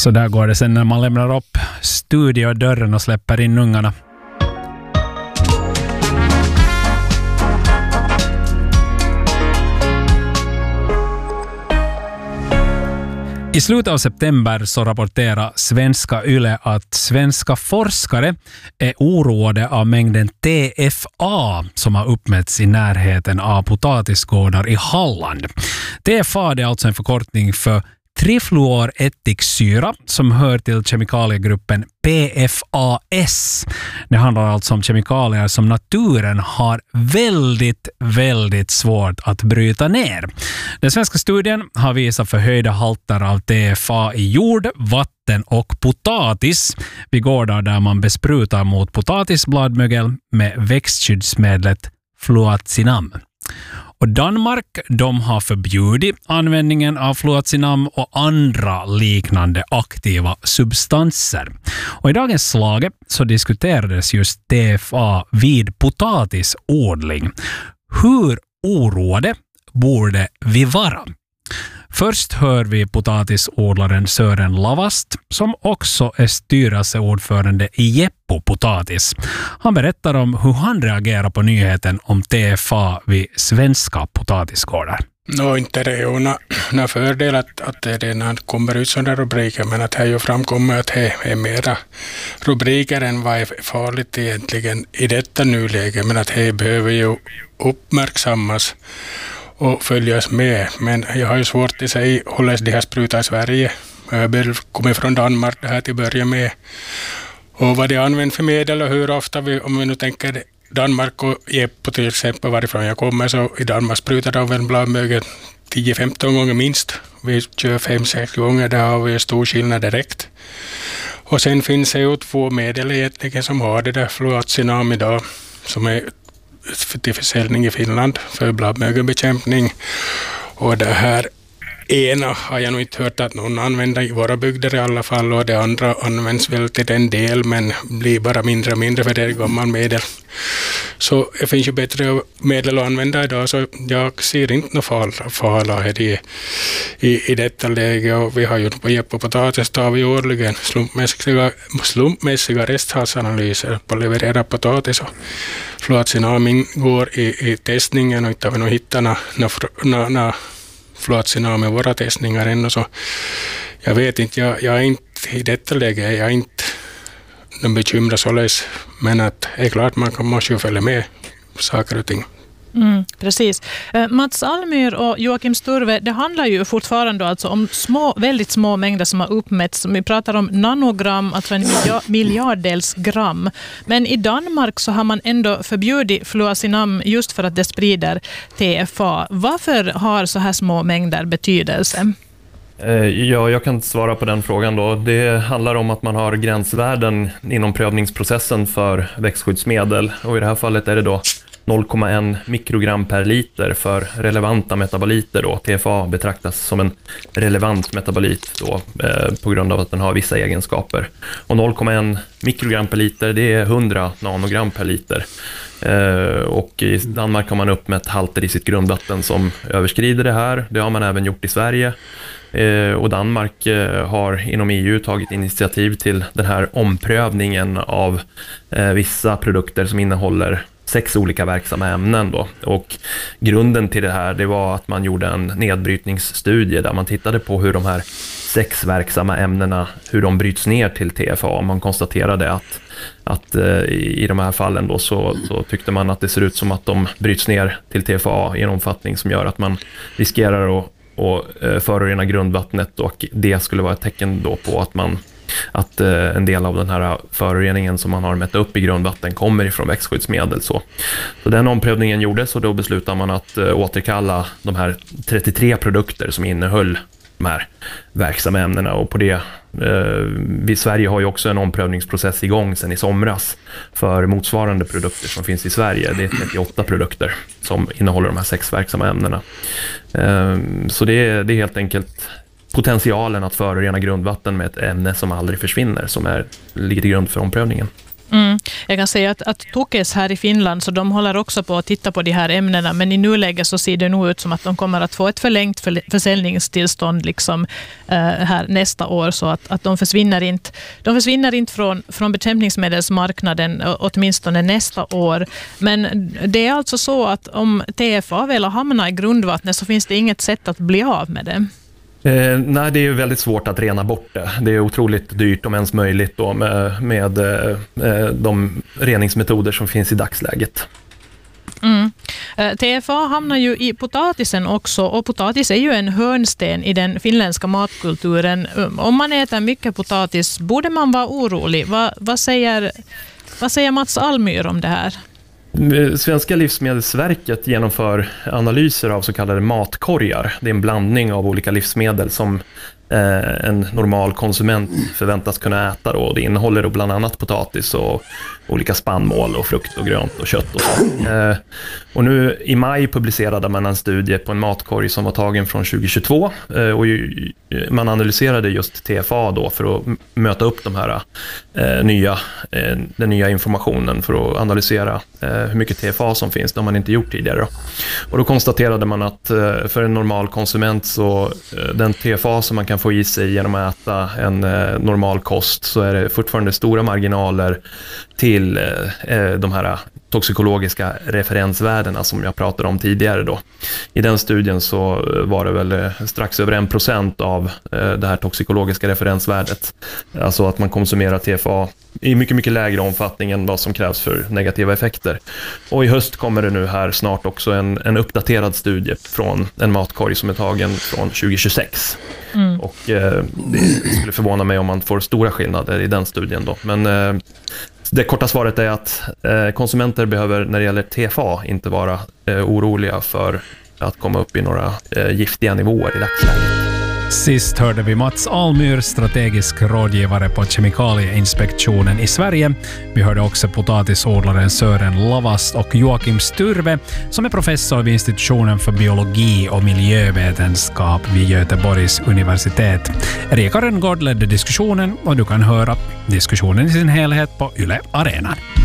Så där går det sen när man lämnar upp studiodörren och släpper in ungarna. I slutet av september så rapporterar svenska YLE att svenska forskare är oroade av mängden TFA som har uppmätts i närheten av potatisgårdar i Halland. TFA är alltså en förkortning för trifluorättiksyra som hör till kemikaliegruppen PFAS. Det handlar alltså om kemikalier som naturen har väldigt svårt att bryta ner. Den svenska studien har visat förhöjda halter av TFA i jord, vatten och potatis vid gårdar där man besprutar mot potatisbladmögel med växtskyddsmedlet fluoxetinam. Och Danmark, de har förbjudit användningen av fluoxetinam och andra liknande aktiva substanser. Och i dagens slag så diskuterades just TFA vid potatisodling. Hur oroade borde vi vara? Först hör vi potatisodlaren Sören Lavast som också är styrelseordförande i Jeppo Potatis. Han berättar om hur han reagerar på nyheten om TFA vid svenska potatisgårdar. Inte är det ju någon fördel att det redan kommer ut sådana rubriker, men att det ju framkommer att det är mera rubriker än vad är farligt egentligen i detta nuläge, men att det behöver ju uppmärksammas och följas med. Men jag har ju svårt att säga hur de har sprutat i Sverige. Jag kommer från Danmark det här till börja med. Och vad det använder för medel och hur ofta om vi nu tänker Danmark och Jeppo till exempel varifrån jag kommer, så i Danmark sprutar de väl bladmögel 10-15 gånger minst. Vi kör 5-6 gånger, där har vi stor skillnad direkt. Och sen finns det ju 2 medel egentligen som har det där fluoxetinam idag som är till försäljning i Finland för bladmögelbekämpning. Och det här ena har jag nog inte hört att någon använder i våra bygder i alla fall, och det andra används väl till den del men blir bara mindre och mindre för det är gammal medel. Så det finns ju bättre medel att använda idag, så jag ser inte någon fara här i detta läge. Och vi har ju på Jeppo Potatis tar vi årligen slumpmässiga resthalsanalyser på levererad potatis, och fluoxetinam ingår i testningen och inte har vi nog hittat några fluoxetinam i våra testningar ännu, så jag vet inte, jag är inte i detta läge, jag är inte bekymrad således, men att det är klart man måste ju följa med saker och ting. Precis. Mats Almyr och Joakim Sturve, det handlar ju fortfarande alltså om väldigt små mängder som har uppmätts. Vi pratar om nanogram, alltså en miljarddels gram. Men i Danmark så har man ändå förbjudit fluoxetinam just för att det sprider TFA. Varför har så här små mängder betydelse? Ja, jag kan svara på den frågan då. Det handlar om att man har gränsvärden inom prövningsprocessen för växtskyddsmedel, och i det här fallet är det då 0,1 mikrogram per liter för relevanta metaboliter då. TFA betraktas som en relevant metabolit då, på grund av att den har vissa egenskaper. Och 0,1 mikrogram per liter, det är 100 nanogram per liter. Och i Danmark har man uppmätt halter i sitt grundvatten som överskrider det här. Det har man även gjort i Sverige. Och Danmark har inom EU tagit initiativ till den här omprövningen av vissa produkter som innehåller 6 olika verksamma ämnen då. Och grunden till det här, det var att man gjorde en nedbrytningsstudie där man tittade på hur de här 6 verksamma ämnena, hur de bryts ner till TFA. Man konstaterade att i de här fallen då så tyckte man att det ser ut som att de bryts ner till TFA i en omfattning som gör att man riskerar att förorena grundvattnet, och det skulle vara ett tecken då på att en del av den här föroreningen som man har mätt upp i grundvatten kommer ifrån växtskyddsmedel. Så den omprövningen gjordes, och då beslutar man att återkalla de här 33 produkter som innehöll de här verksamma ämnena. Och på det, vi i Sverige har ju också en omprövningsprocess igång sedan i somras för motsvarande produkter som finns i Sverige. Det är 38 produkter som innehåller de här 6 verksamma ämnena. Så det är helt enkelt potentialen att förorena grundvatten med ett ämne som aldrig försvinner som ligger till grund för omprövningen. Jag kan säga att Tukes här i Finland, så de håller också på att titta på de här ämnena, men i nuläget så ser det nog ut som att de kommer att få ett förlängt försäljningstillstånd liksom, här nästa år, så att de försvinner inte från bekämpningsmedelsmarknaden åtminstone nästa år. Men det är alltså så att om TFA vill hamna i grundvattnet så finns det inget sätt att bli av med det. Nej, det är ju väldigt svårt att rena bort det. Det är otroligt dyrt om ens möjligt då med de reningsmetoder som finns i dagsläget. TFA hamnar ju i potatisen också, och potatis är ju en hörnsten i den finländska matkulturen. Om man äter mycket potatis borde man vara orolig. Vad säger Mats Almyr om det här? Svenska livsmedelsverket genomför analyser av så kallade matkorgar. Det är en blandning av olika livsmedel som en normal konsument förväntas kunna äta. Då. Det innehåller då bland annat potatis och olika spannmål och frukt och grönt och kött och så. Och nu i maj publicerade man en studie på en matkorg som var tagen från 2022 och man analyserade just TFA då för att möta upp de här den nya informationen för att analysera hur mycket TFA som finns. Det har man inte gjort tidigare då. Och då konstaterade man att för en normal konsument så den TFA som man kan få i sig genom att äta en normal kost, så är det fortfarande stora marginaler till de här toxikologiska referensvärdena som jag pratade om tidigare då. I den studien så var det väl strax över 1% av det här toxikologiska referensvärdet. Alltså att man konsumerar TFA i mycket, mycket lägre omfattning än vad som krävs för negativa effekter. Och i höst kommer det nu här snart också en uppdaterad studie från en matkorg som är tagen från 2026. Och det skulle förvåna mig om man får stora skillnader i den studien då. Men det korta svaret är att konsumenter behöver när det gäller TFA inte vara oroliga för att komma upp i några giftiga nivåer i dagsläget. Sist hörde vi Mats Almyr, strategisk rådgivare på Kemikalieinspektionen i Sverige. Vi hörde också potatisodlaren Sören Lavast och Joakim Sturve som är professor vid institutionen för biologi och miljövetenskap vid Göteborgs universitet. Erika Rönngård ledde diskussionen och du kan höra diskussionen i sin helhet på Yle Arena.